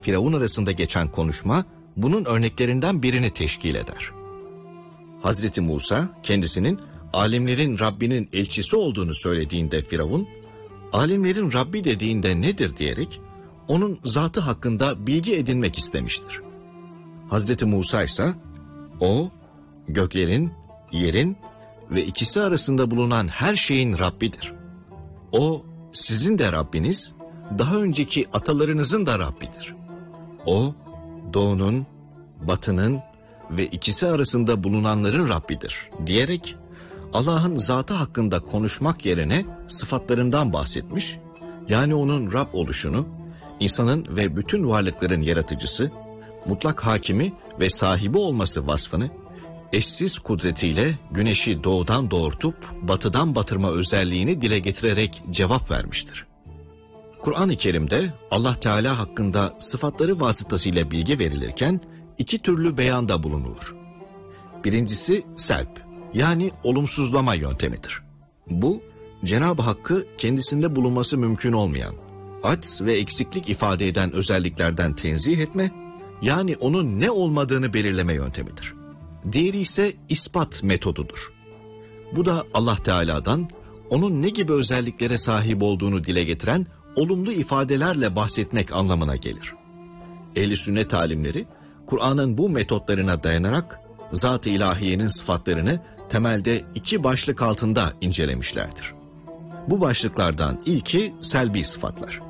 Firavun arasında geçen konuşma bunun örneklerinden birini teşkil eder. Hazreti Musa kendisinin alemlerin Rabbinin elçisi olduğunu söylediğinde Firavun, alemlerin Rabbi dediğinde nedir diyerek onun zatı hakkında bilgi edinmek istemiştir. Hazreti Musa ise o göklerin, yerin ve ikisi arasında bulunan her şeyin Rabbidir. O sizin de Rabbiniz, daha önceki atalarınızın da Rabbidir. O doğunun, batının ve ikisi arasında bulunanların Rabbidir diyerek Allah'ın zatı hakkında konuşmak yerine sıfatlarından bahsetmiş, yani onun Rab oluşunu, insanın ve bütün varlıkların yaratıcısı, mutlak hakimi ve sahibi olması vasfını, eşsiz kudretiyle güneşi doğudan doğurtup batıdan batırma özelliğini dile getirerek cevap vermiştir. Kur'an-ı Kerim'de Allah Teala hakkında sıfatları vasıtasıyla bilgi verilirken iki türlü beyanda bulunulur. Birincisi selp, yani olumsuzlama yöntemidir. Bu, Cenab-ı Hakk'ı kendisinde bulunması mümkün olmayan, acz ve eksiklik ifade eden özelliklerden tenzih etme, yani onun ne olmadığını belirleme yöntemidir. Diğeri ise ispat metodudur. Bu da Allah Teala'dan onun ne gibi özelliklere sahip olduğunu dile getiren olumlu ifadelerle bahsetmek anlamına gelir. Ehl-i sünnet alimleri Kur'an'ın bu metotlarına dayanarak Zat-ı İlahiye'nin sıfatlarını temelde iki başlık altında incelemişlerdir. Bu başlıklardan ilki selbi sıfatlar.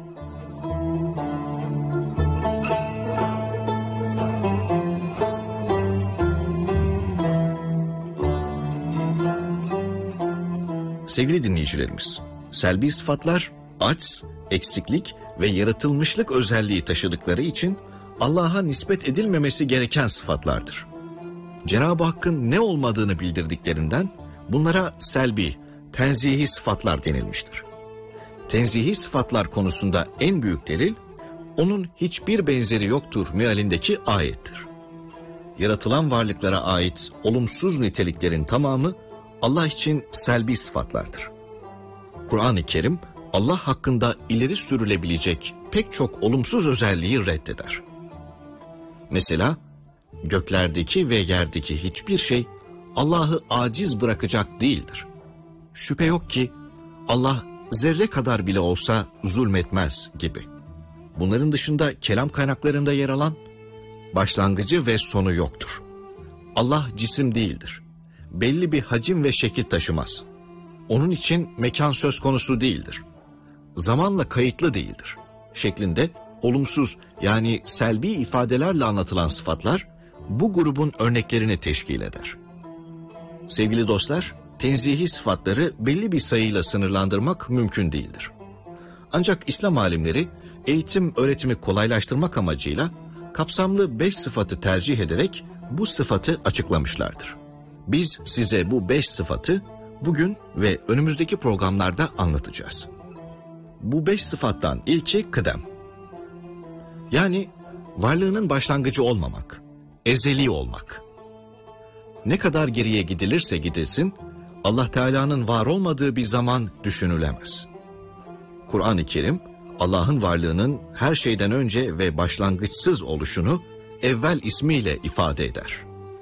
Sevgili dinleyicilerimiz, selbi sıfatlar acz, eksiklik ve yaratılmışlık özelliği taşıdıkları için Allah'a nispet edilmemesi gereken sıfatlardır. Cenab-ı Hakk'ın ne olmadığını bildirdiklerinden bunlara selbi, tenzihi sıfatlar denilmiştir. Tenzihi sıfatlar konusunda en büyük delil, onun hiçbir benzeri yoktur mealindeki ayettir. Yaratılan varlıklara ait olumsuz niteliklerin tamamı Allah için selbi sıfatlardır. Kur'an-ı Kerim, Allah hakkında ileri sürülebilecek pek çok olumsuz özelliği reddeder. Mesela, göklerdeki ve yerdeki hiçbir şey Allah'ı aciz bırakacak değildir. Şüphe yok ki Allah zerre kadar bile olsa zulmetmez gibi. Bunların dışında kelam kaynaklarında yer alan başlangıcı ve sonu yoktur. Allah cisim değildir. Belli bir hacim ve şekil taşımaz. Onun için mekan söz konusu değildir. Zamanla kayıtlı değildir. Şeklinde olumsuz, yani selbi ifadelerle anlatılan sıfatlar bu grubun örneklerini teşkil eder. Sevgili dostlar, tenzihi sıfatları belli bir sayıyla sınırlandırmak mümkün değildir. Ancak İslam alimleri eğitim öğretimi kolaylaştırmak amacıyla kapsamlı 5 sıfatı tercih ederek bu sıfatı açıklamışlardır. Biz size bu 5 sıfatı bugün ve önümüzdeki programlarda anlatacağız. Bu 5 sıfattan ilki kıdem. Yani varlığının başlangıcı olmamak, ezeli olmak. Ne kadar geriye gidilirse gidilsin, Allah Teala'nın var olmadığı bir zaman düşünülemez. Kur'an-ı Kerim, Allah'ın varlığının her şeyden önce ve başlangıçsız oluşunu evvel ismiyle ifade eder.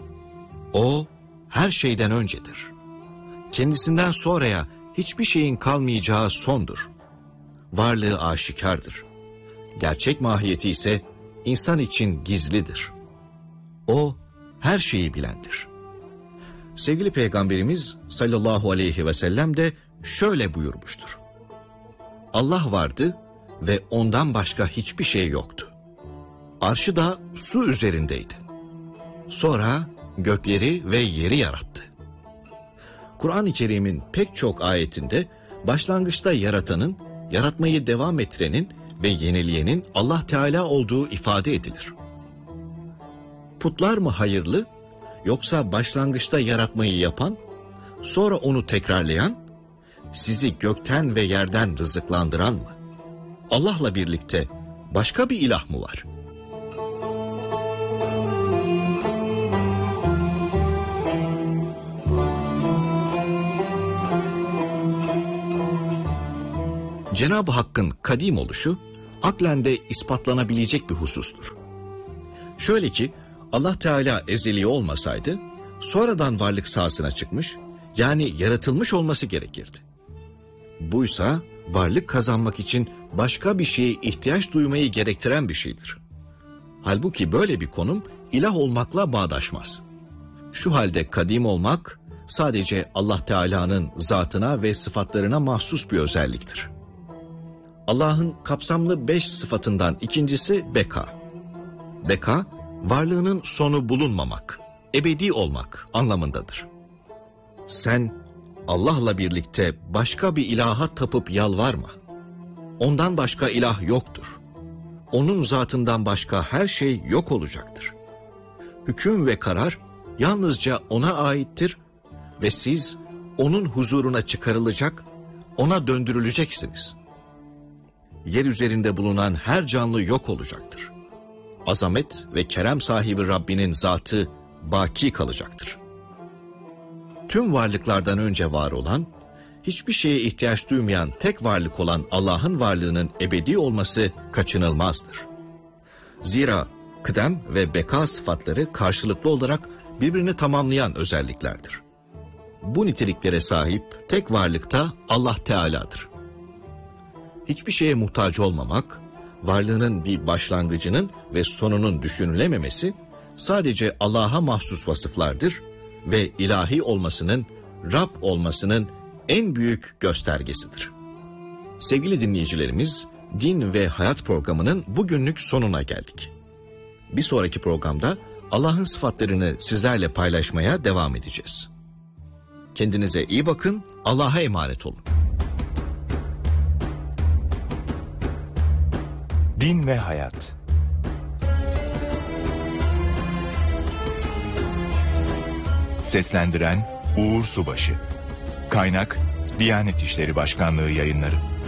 O, her şeyden öncedir. Kendisinden sonraya hiçbir şeyin kalmayacağı sondur. Varlığı aşikardır. Gerçek mahiyeti ise insan için gizlidir. O, her şeyi bilendir. Sevgili Peygamberimiz sallallahu aleyhi ve sellem de şöyle buyurmuştur. Allah vardı ve ondan başka hiçbir şey yoktu. Arşı da su üzerindeydi. Sonra gökleri ve yeri yarattı. Kur'an-ı Kerim'in pek çok ayetinde başlangıçta yaratanın, yaratmayı devam ettirenin ve yenileyenin Allah Teala olduğu ifade edilir. Putlar mı hayırlı, yoksa başlangıçta yaratmayı yapan, sonra onu tekrarlayan, sizi gökten ve yerden rızıklandıran mı? Allah'la birlikte başka bir ilah mı var? Cenab-ı Hakk'ın kadim oluşu, aklen de ispatlanabilecek bir husustur. Şöyle ki Allah Teala ezeli olmasaydı sonradan varlık sahasına çıkmış, yani yaratılmış olması gerekirdi. Buysa varlık kazanmak için başka bir şeye ihtiyaç duymayı gerektiren bir şeydir. Halbuki böyle bir konum ilah olmakla bağdaşmaz. Şu halde kadim olmak sadece Allah Teala'nın zatına ve sıfatlarına mahsus bir özelliktir. Allah'ın kapsamlı 5 sıfatından ikincisi beka. Beka, varlığının sonu bulunmamak, ebedi olmak anlamındadır. Sen Allah'la birlikte başka bir ilaha tapıp yalvarma. Ondan başka ilah yoktur. Onun zatından başka her şey yok olacaktır. Hüküm ve karar yalnızca ona aittir ve siz onun huzuruna çıkarılacak, ona döndürüleceksiniz. Yer üzerinde bulunan her canlı yok olacaktır. Azamet ve kerem sahibi Rabbinin zatı baki kalacaktır. Tüm varlıklardan önce var olan, hiçbir şeye ihtiyaç duymayan tek varlık olan Allah'ın varlığının ebedi olması kaçınılmazdır. Zira kıdem ve beka sıfatları karşılıklı olarak birbirini tamamlayan özelliklerdir. Bu niteliklere sahip tek varlık da Allah Teala'dır. Hiçbir şeye muhtaç olmamak, varlığının bir başlangıcının ve sonunun düşünülememesi sadece Allah'a mahsus vasıflardır ve ilahi olmasının, Rab olmasının en büyük göstergesidir. Sevgili dinleyicilerimiz, Din ve Hayat programının bugünlük sonuna geldik. Bir sonraki programda Allah'ın sıfatlarını sizlerle paylaşmaya devam edeceğiz. Kendinize iyi bakın, Allah'a emanet olun. Din ve Hayat. Seslendiren Uğur Subaşı. Kaynak Diyanet İşleri Başkanlığı Yayınları.